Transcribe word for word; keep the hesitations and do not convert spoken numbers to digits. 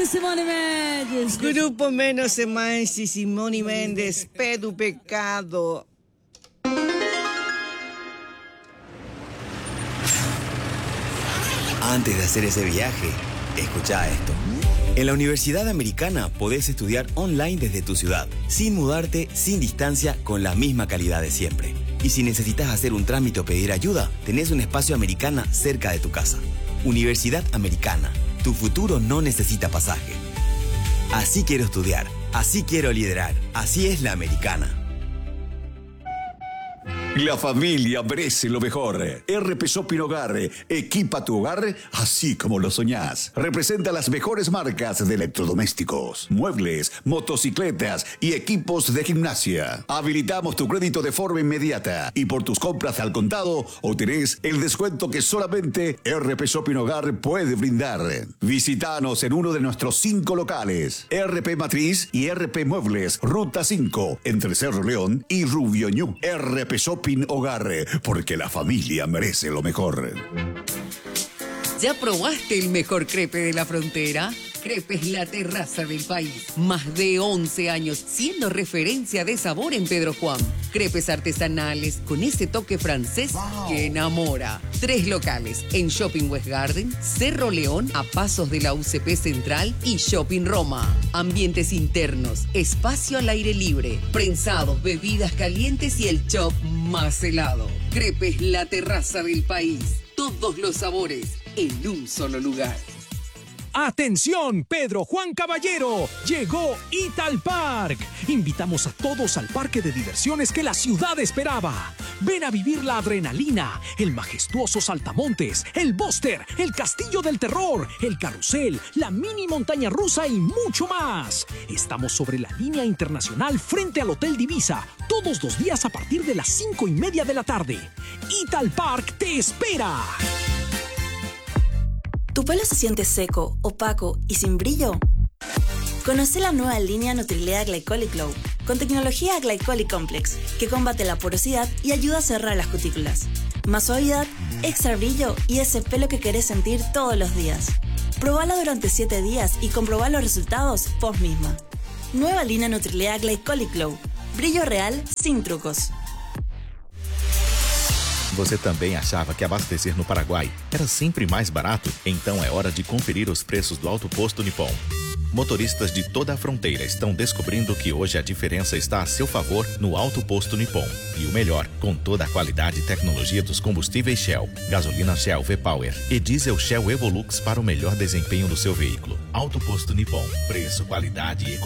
Simone Mendes. Grupo Menos e Mais y Simone Mendes, Pedo Pecado. Antes de hacer ese viaje, escucha esto. En la Universidad Americana podés estudiar online desde tu ciudad, sin mudarte, sin distancia, con la misma calidad de siempre. Y si necesitas hacer un trámite o pedir ayuda, tenés un espacio Americana cerca de tu casa. Universidad Americana. Tu futuro no necesita pasaje. Así quiero estudiar, así quiero liderar, así es la Americana. La familia merece lo mejor. R P Shopping Hogar, equipa tu hogar así como lo soñás. Representa las mejores marcas de electrodomésticos, muebles, motocicletas y equipos de gimnasia. Habilitamos tu crédito de forma inmediata y por tus compras al contado obtenés el descuento que solamente R P Shopping Hogar puede brindar. Visítanos en uno de nuestros cinco locales. R P Matriz y R P Muebles, Ruta cinco, entre Cerro León y Rubio Ñu. R P Shopping Hogar, porque la familia merece lo mejor. ¿Ya probaste el mejor crepe de la frontera? Crepes La Terraza del País. Más de once años siendo referencia de sabor en Pedro Juan. Crepes artesanales con ese toque francés wow. que enamora. Tres locales en Shopping West Garden, Cerro León, a pasos de la U C P Central y Shopping Roma. Ambientes internos, espacio al aire libre, prensados, bebidas calientes y el chop más helado. Crepes La Terraza del País. Todos los sabores en un solo lugar. ¡Atención, Pedro Juan Caballero! Llegó Italpark. Invitamos a todos al parque de diversiones que la ciudad esperaba. Ven a vivir la adrenalina, el majestuoso saltamontes, el búster, el castillo del terror, el carrusel, la mini montaña rusa y mucho más. Estamos sobre la línea internacional frente al Hotel Divisa, todos los días a partir de las cinco y media de la tarde. Italpark te espera. ¿Tu pelo se siente seco, opaco y sin brillo? Conoce la nueva línea Nutrilea Glycolic Glow con tecnología Glycolic Complex que combate la porosidad y ayuda a cerrar las cutículas. Más suavidad, extra brillo y ese pelo que querés sentir todos los días. Probala durante siete días y comprobá los resultados vos misma. Nueva línea Nutrilea Glycolic Glow. Brillo real sin trucos. Você também achava que abastecer no Paraguai era sempre mais barato? Então é hora de conferir os preços do Alto Posto Nippon. Motoristas de toda a fronteira estão descobrindo que hoje a diferença está a seu favor no Alto Posto Nippon. E o melhor, com toda a qualidade e tecnologia dos combustíveis Shell, gasolina Shell V-Power e diesel Shell Evolux para o melhor desempenho do seu veículo. Alto Posto Nippon. Preço, qualidade e economia.